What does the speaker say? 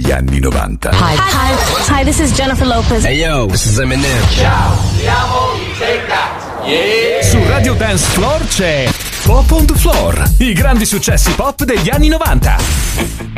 degli anni 90. Hi, this is Jennifer Lopez. Hey yo, this is Eminem. Ciao, siamo i Take That. Yeah. Su Radio Dance Floor c'è Pop on the Floor, i grandi successi pop degli anni 90.